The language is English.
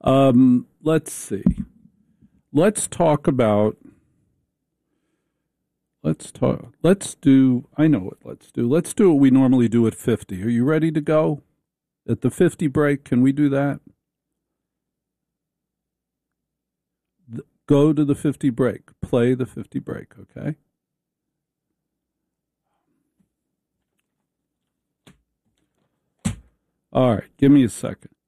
Let's see. Let's talk about. Let's talk. Let's do. I know what let's do. Let's do what we normally do at 50. Are you ready to go? At the 50 break, can we do that? Go to the 50 break. Play the 50 break, okay? All right, give me a second.